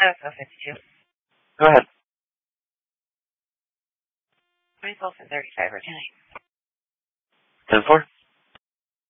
Oh, 52. Go ahead. 24 for 35, or 10. 10-4?